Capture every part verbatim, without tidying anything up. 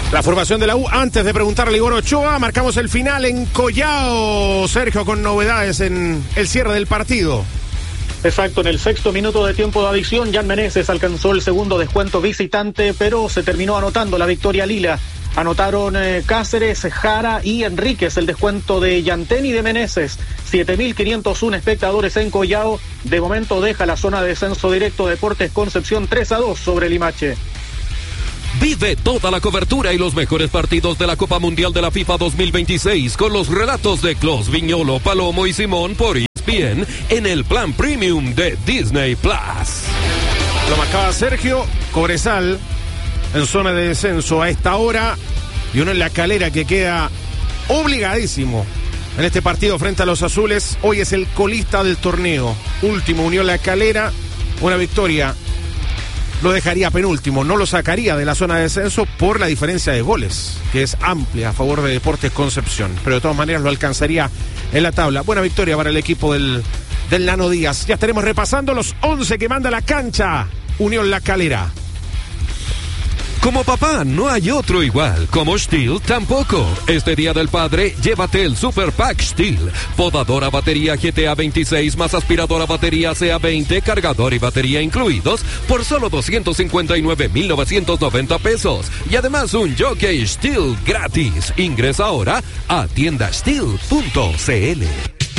La formación de la U, antes de preguntarle a Igor Ochoa, marcamos el final en Collao, Sergio, con novedades en el cierre del partido. Exacto, en el sexto minuto de tiempo de adición, Jan Meneses alcanzó el segundo descuento visitante, pero se terminó anotando la victoria lila. Anotaron eh, Cáceres, Jara y Enríquez el descuento de Yantén y de Meneses. siete mil quinientos uno espectadores en Collao. De momento deja la zona de descenso directo Deportes Concepción tres a dos sobre Limache. Vive toda la cobertura y los mejores partidos de la Copa Mundial de la FIFA dos mil veintiséis con los relatos de Clos, Viñolo, Palomo y Simón por E S P N en el plan premium de Disney Plus. Lo marcaba Sergio Cobresal en zona de descenso a esta hora y uno en La Calera que queda obligadísimo en este partido frente a los azules. Hoy es el colista del torneo. Último, Unión La Calera, una victoria lo dejaría penúltimo, no lo sacaría de la zona de descenso por la diferencia de goles, que es amplia a favor de Deportes Concepción, pero de todas maneras lo alcanzaría en la tabla. Buena victoria para el equipo del, del Nano Díaz. Ya estaremos repasando los once que manda la cancha Unión La Calera. Como papá no hay otro igual, como Stihl tampoco. Este Día del Padre, llévate el Super Pack Stihl. Podadora batería G T A veintiséis más aspiradora batería C A veinte, cargador y batería incluidos por solo doscientos cincuenta y nueve mil novecientos noventa pesos. Y además un jockey Stihl gratis. Ingresa ahora a tienda stihl punto c l.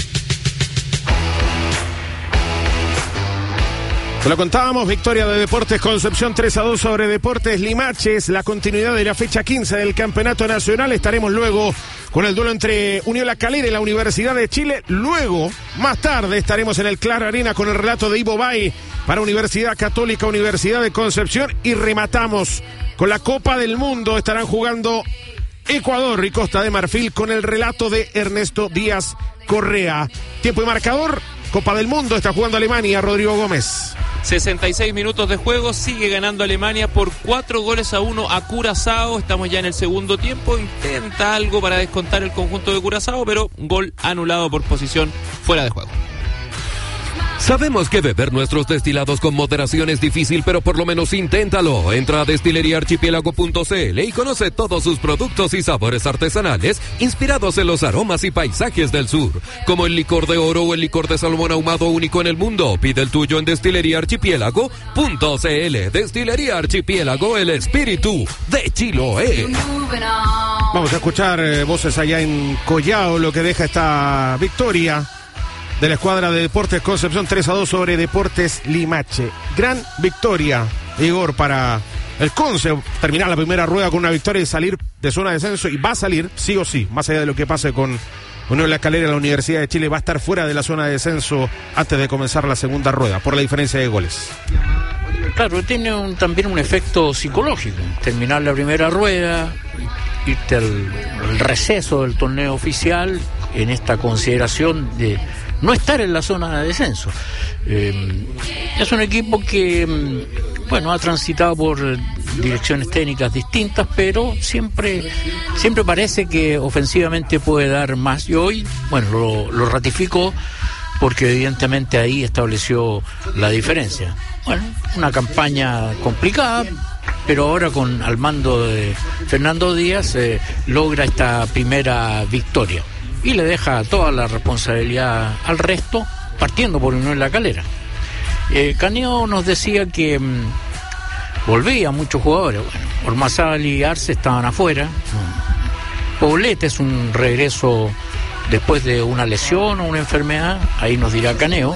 Te lo contábamos, victoria de Deportes Concepción tres a dos sobre Deportes Limaches, la continuidad de la fecha quince del Campeonato Nacional. Estaremos luego con el duelo entre Unión La Calera y la Universidad de Chile. Luego, más tarde, estaremos en el Claro Arena con el relato de Ivo Bay para Universidad Católica, Universidad de Concepción. Y rematamos con la Copa del Mundo. Estarán jugando Ecuador y Costa de Marfil con el relato de Ernesto Díaz Correa. Tiempo y marcador. Copa del Mundo, está jugando Alemania, Rodrigo Gómez. sesenta y seis minutos de juego, sigue ganando Alemania por cuatro goles a uno a Curazao. Estamos ya en el segundo tiempo, intenta algo para descontar el conjunto de Curazao, pero gol anulado por posición fuera de juego. Sabemos que beber nuestros destilados con moderación es difícil, pero por lo menos inténtalo. Entra a destilería archipiélago punto c l y conoce todos sus productos y sabores artesanales inspirados en los aromas y paisajes del sur, como el licor de oro o el licor de salmón ahumado único en el mundo. Pide el tuyo en destilería archipiélago punto c l. Destilería Archipiélago, el espíritu de Chiloé. Vamos a escuchar eh, voces allá en Collao, lo que deja esta victoria de la escuadra de Deportes Concepción tres a dos sobre Deportes Limache. Gran victoria, Igor, para el Conce. Terminar la primera rueda con una victoria y salir de zona de descenso. Y va a salir, sí o sí, más allá de lo que pase con Unión La Calera, la Universidad de Chile va a estar fuera de la zona de descenso antes de comenzar la segunda rueda, por la diferencia de goles. Claro, tiene un, también un efecto psicológico. Terminar la primera rueda, irte al, al receso del torneo oficial en esta consideración de no estar en la zona de descenso. Eh, es un equipo que, bueno, ha transitado por direcciones técnicas distintas, pero siempre, siempre parece que ofensivamente puede dar más. Y hoy, bueno, lo, lo ratificó porque evidentemente ahí estableció la diferencia. Bueno, una campaña complicada, pero ahora con al mando de Fernando Díaz eh, logra esta primera victoria. Y le deja toda la responsabilidad al resto, partiendo por Unión La Calera. Eh, Caneo nos decía que mmm, volvían muchos jugadores. Bueno, Ormazábal y Arce estaban afuera. Poblete es un regreso después de una lesión o una enfermedad, ahí nos dirá Caneo.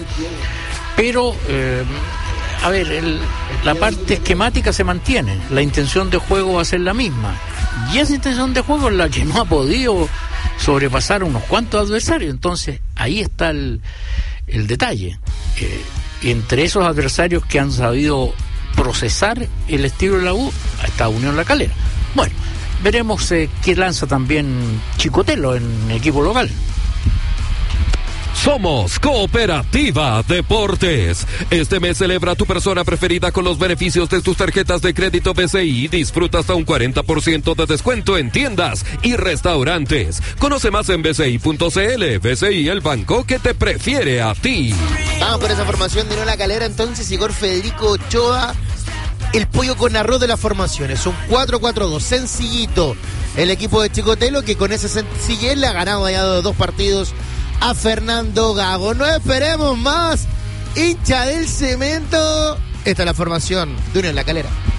Pero, eh, a ver, el, la parte esquemática se mantiene, la intención de juego va a ser la misma. Y esa intención de juego es la que no ha podido sobrepasar a unos cuantos adversarios. Entonces ahí está el, el detalle. Eh, entre esos adversarios que han sabido procesar el estilo de la U, está Unión La Calera. Bueno, veremos eh, qué lanza también Chicotelo en equipo local. Somos Cooperativa Deportes. Este mes celebra a tu persona preferida con los beneficios de tus tarjetas de crédito B C I. Disfruta hasta un cuarenta por ciento de descuento en tiendas y restaurantes. Conoce más en b c i punto c l. B C I, el banco que te prefiere a ti. Vamos por esa formación de Unión La Calera entonces. Igor Federico Ochoa el pollo con arroz de las formaciones. Un cuatro cuatro dos, sencillito. El equipo de Chicotelo, que con esa sencillez le ha ganado allá de dos partidos a Fernando Gago. No esperemos más, hincha del cemento. Esta es la formación de Unión La Calera.